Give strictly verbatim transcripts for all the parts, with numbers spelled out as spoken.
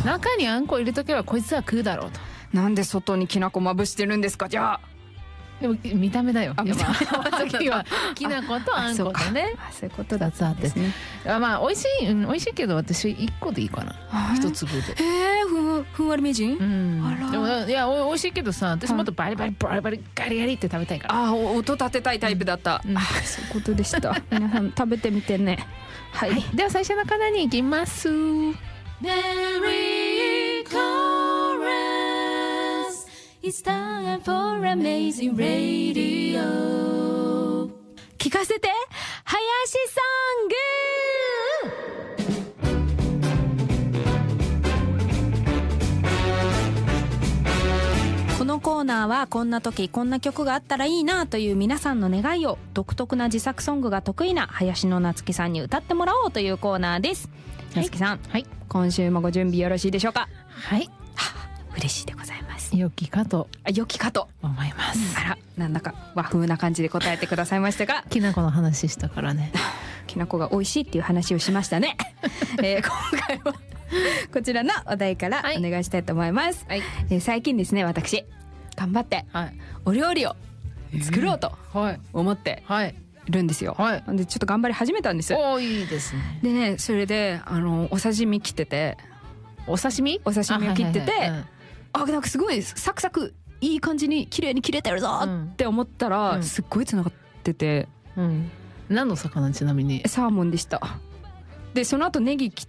中にあんこ入れとけばこいつは食うだろうと。 なんで外にきなこまぶしてるんですかじゃあ。 でも見た目だよ。 あ見た目時はきな粉とあんこでね。 そういうことだったんですね。 まあ美味しい、うん、美味しいけど私一個でいいかな。一粒で。 ええふんふんわり名人。 うん。 あら。 でもいや美味しいけどさ、私もっとバリバリバリバリガリガリって食べたいから。 ああ音立てたいタイプだった。 うん、 あそういうことでした。皆さん食べてみてね。はい。はい、 では最初の方に行きます。 It's time for Amazing Radio 聞かせて林ソング。このコーナーはこんな時こんな曲があったらいいなという皆さんの願いを独特な自作ソングが得意な林野夏樹さんに歌ってもらおうというコーナーです。夏樹さん、はい、今週もご準備よろしいでしょうか。 はい、 嬉しいでございます。 良きかと良きかと思います。 あら、なんだか和風な感じで答えてくださいましたが、 きなこの話したからね。 きなこが美味しいっていう話をしましたね。えー、今回はこちらのお題からお願いしたいと思います。はい、えー、最近ですね、私頑張ってお料理を作ろうと思ってるんですよ。はい、でちょっと頑張り始めたんです。 おー、いいですね。 でね、それであのお刺身切ってて、 お刺身お刺身を切ってて、あ、なんかすごいサクサクいい感じに綺麗に切れてるぞって思ったら、うん、すっごいつながってて、うん、 何の魚？ちなみにサーモンでした。でその後ネギ切って、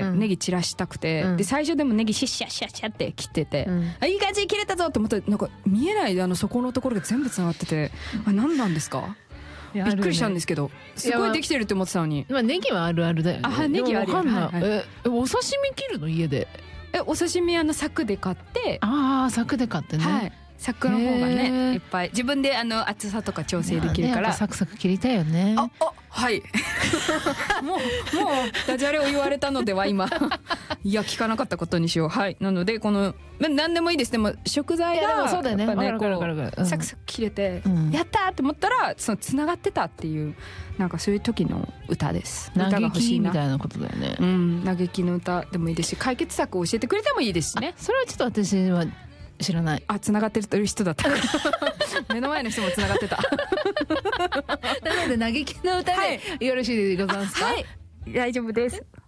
うん、ネギ散らしたくて、うん、で最初でもネギシャッシャッシャッシャッって切ってて、うん、あ、いい感じに切れたぞって思ったら、なんか見えないあの底のところが全部つながってて、あ、何なんですか？びっくりしたんですけど、すごいできてるって思ってたのに。 まあネギはあるあるだよね。 あ、ネギはあるある。 はいはい、え、お刺身切るの家で？ え、お刺身あの柵で買って、 ああ柵で買ってね、 はい、柵の方がねいっぱい自分であの厚さとか調整できるから、 ね、サクサク切りたいよね。 ああ、はいもうもうダジャレを言われたのでは今いや聞かなかったことにしよう。はい、なのでこの何でもいいです。でも食材がそうだよね、 やっぱね、 こうサクサク切れて、うん、やったーって思ったらそのつながってたっていう、なんかそういう時の歌です。 嘆きみたいなことだよね。 うん、嘆きの歌でもいいですし、解決策を教えてくれてもいいですしね。 それはちょっと私は知らない。 あ、つながってる人だった目の前の人もつながってたなので嘆きの歌で、はい、よろしいでございますか？ はい、大丈夫です。